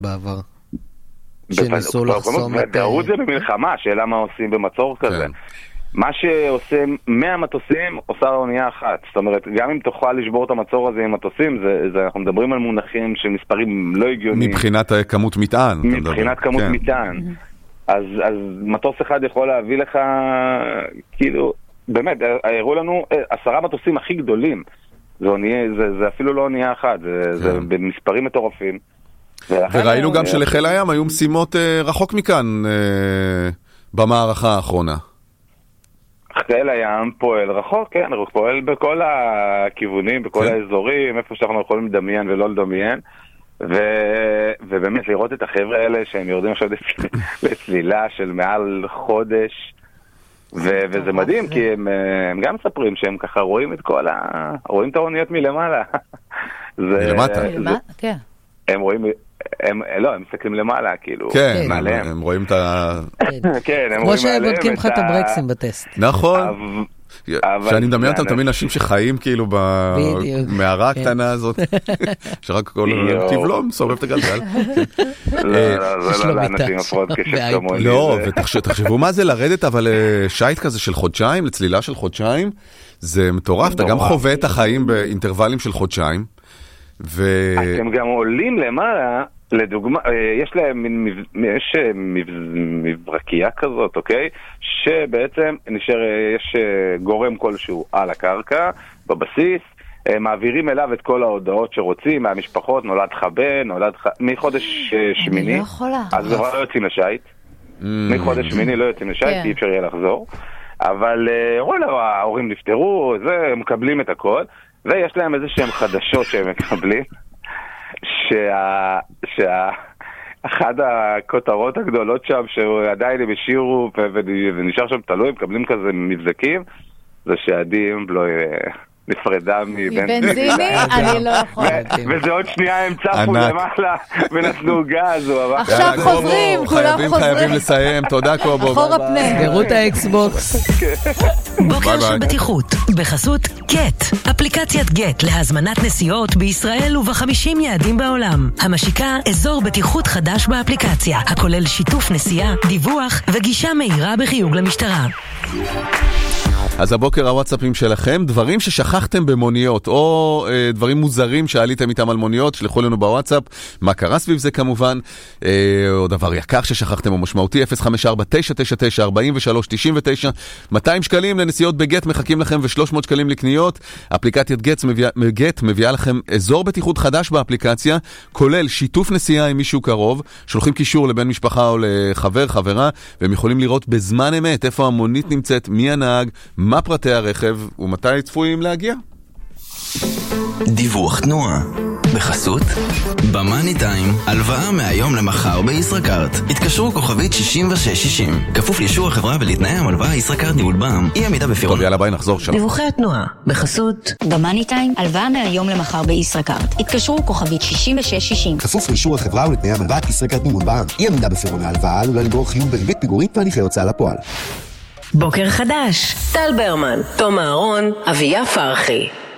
בעבר. שניסו לחסום את... והראו זה במלחמה, שאלה מה עושים במצור כזה. מה שעושה 100 מטוסים עושה האונייה אחת. זאת אומרת, גם אם תוכל לשבור את המצור הזה עם מטוסים, אנחנו מדברים על מונחים של מספרים לא הגיוניים. מבחינת כמות מטען. מבחינת כמות מטען. אז מטוס אחד יכול להביא לך, כאילו, באמת, הראו לנו 10 מטוסים הכי גדולים. זה אפילו לא אונייה אחת, זה במספרים מטורפים. וראינו גם שלחיל הים היו משימות רחוק מכאן במערכה האחרונה. חיל הים פועל רחוק, כן, הוא פועל בכל הכיוונים, בכל האזורים, איפה שאנחנו יכולים לדמיין ולא לדמיין. ובאמת לראות את החבר'ה האלה שהם יורדים עכשיו לצלילה של מעל חודש, וזה מדהים, כי הם גם מספרים שהם ככה רואים רואים את האוניות מלמעלה. מלמטה? כן. הם רואים, הם מסתכלים למעלה, כאילו, מעליהם. הם רואים את ה... כן, הם כמו שבודקים לך את הברקסים בטסט. נכון. שאני מדמיין אותם תמיד נשים שחיים כאילו במערה הקטנה הזאת, שרק כל תבלום, סובב את הגלגל. זה לא לאנשים הפרעות קשב כמוני. לא, ותחשבו מה זה לרדת, אבל שייט כזה של חודשיים, לצלילה של חודשיים, זה מטורף, אתה גם חווה את החיים באינטרוולים של חודשיים. אתם גם עולים למעלה, לדוגמה, יש להם מברקייה כזאת, אוקיי? שבעצם יש גורם כלשהו על הקרקע, בבסיס, מעבירים אליו את כל ההודעות שרוצים, מהמשפחות, נולד חבן, מחודש שמיני, אז כבר לא יוצאים לשייט. מחודש שמיני לא יוצאים לשייט, אי אפשר יהיה לחזור. אבל ההורים נפטרו, הם מקבלים את הכל, ויש להם איזה שהם חדשות שהם מקבלים, אחת הכותרות הגדולות שם, שעדיין הם השאירו ונשאר שם תלוי, מקבלים כזה מבזקים, זה שעדים לא נפרדה מבנזיני, אני לא יכול. וזה עוד שנייה הם צפו למעלה ונתנו גז. עכשיו חוזרים, כולם חוזרים. חייבים לסיים, תודה קובו. אחורה פנה. סגרו את האקסבוקס. בוקר של בטיחות, בחסות גט, אפליקציית גט להזמנת נסיעות בישראל וב50 יעדים בעולם. המשיקה אזור בטיחות חדש באפליקציה, הכולל שיתוף נסיעה, דיווח וגישה מהירה בחיוג למשטרה. אז הבוקר הוואטסאפים שלכם, דברים ששכחתם במוניות, או דברים מוזרים שעליתם איתם על מוניות, שלחו לנו בוואטסאפ, מה קרה סביב זה כמובן, או דבר יקר ששכחתם או משמעותי, 054-999-4399, 200 שקלים לנסיעות בגט מחכים לכם ו300 שקלים לקניות. אפליקציית גט מביאה לכם אזור בטיחות חדש באפליקציה, כולל שיתוף נסיעה עם מישהו קרוב, שולחים קישור לבן משפחה או לחבר, חברה, והם יכולים לראות בזמן אמת איפה המונית נמצאת, מי הנהג, מה פרטי הרכב ומתי צפויים להגיע. דיווח תנועה בחסות במאני טיים, הלוואה מהיום למחר בישראכרט. התקשרו כוכבית 6660, כפוף לאישור החברה ולתנאי המלוואה. ישראכרט ניהול בע"מ, אי עמידה בפירעון. טוב, יאללה ביי, נחזור שם. דיווחי התנועה בחסות במאני טיים, הלוואה מהיום למחר בישראכרט. התקשרו כוכבית 6660, כפוף לאישור החברה ולתנאי המלוואה. ישראכרט ניהול בע"מ, אי עמידה בפירעון ההלוואה עלולה לגרור חיוב בריבית פיגורית והליכי הוצאה לפועל. בוקר חדש, טל ברמן, תום אהרון, אביה פרחי.